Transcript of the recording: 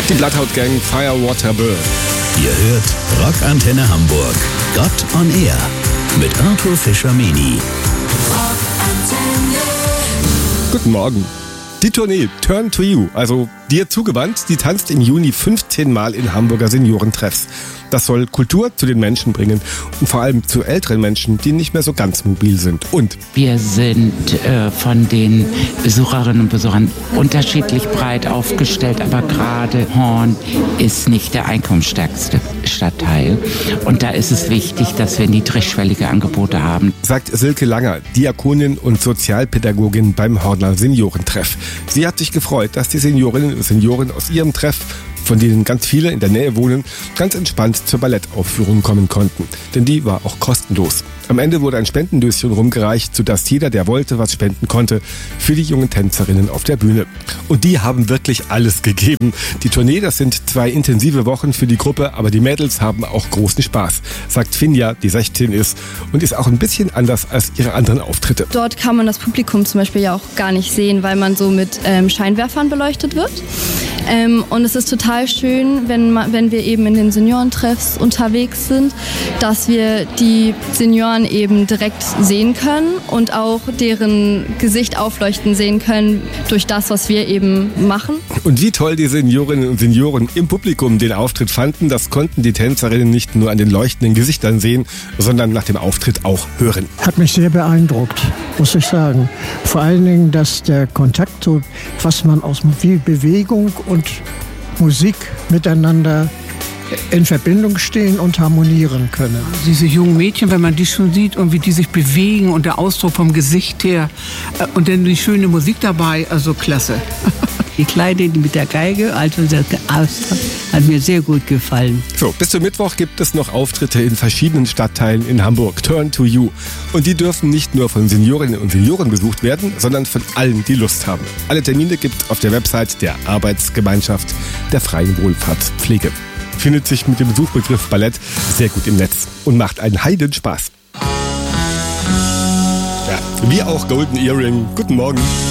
Die Bloodhound Gang, Firewater Bill. Ihr hört Rockantenne Hamburg. Gott on Air mit Arthur Fischer-Meni. Guten Morgen. Die Tournee Turn to You, also dir zugewandt, die tanzt im Juni 15 Mal in Hamburger Seniorentreffs. Das soll Kultur zu den Menschen bringen und vor allem zu älteren Menschen, die nicht mehr so ganz mobil sind. Und wir sind von den Besucherinnen und Besuchern unterschiedlich breit aufgestellt, aber gerade Horn ist nicht der einkommensstärkste Stadtteil. Und da ist es wichtig, dass wir niedrigschwellige Angebote haben. Sagt Silke Langer, Diakonin und Sozialpädagogin beim Horner Seniorentreff. Sie hat sich gefreut, dass die Seniorinnen und Senioren aus ihrem Treff, von denen ganz viele in der Nähe wohnen, ganz entspannt zur Ballettaufführung kommen konnten. Denn die war auch kostenlos. Am Ende wurde ein Spendendöschen rumgereicht, sodass jeder, der wollte, was spenden konnte für die jungen Tänzerinnen auf der Bühne. Und die haben wirklich alles gegeben. Die Tournee, das sind 2 intensive Wochen für die Gruppe, aber die Mädels haben auch großen Spaß, sagt Finja, die 16 ist und ist auch ein bisschen anders als ihre anderen Auftritte. Dort kann man das Publikum zum Beispiel ja auch gar nicht sehen, weil man so mit Scheinwerfern beleuchtet wird. Und es ist total schön, wenn wir eben in den Seniorentreffs unterwegs sind, dass wir die Senioren eben direkt sehen können und auch deren Gesicht aufleuchten sehen können durch das, was wir eben machen. Und wie toll die Seniorinnen und Senioren im Publikum den Auftritt fanden, das konnten die Tänzerinnen nicht nur an den leuchtenden Gesichtern sehen, sondern nach dem Auftritt auch hören. Hat mich sehr beeindruckt, muss ich sagen. Vor allen Dingen, dass der Kontakt, so was man aus Bewegung und Musik miteinander in Verbindung stehen und harmonieren können. Diese jungen Mädchen, wenn man die schon sieht und wie die sich bewegen und der Ausdruck vom Gesicht her und dann die schöne Musik dabei, also klasse. Die Kleine mit der Geige, also das hat mir sehr gut gefallen. So, bis zum Mittwoch gibt es noch Auftritte in verschiedenen Stadtteilen in Hamburg. Turn to You. Und die dürfen nicht nur von Seniorinnen und Senioren besucht werden, sondern von allen, die Lust haben. Alle Termine gibt es auf der Website der Arbeitsgemeinschaft der Freien Wohlfahrtspflege. Findet sich mit dem Suchbegriff Ballett sehr gut im Netz und macht einen Heidenspaß. Ja, wie auch Golden Earring. Guten Morgen.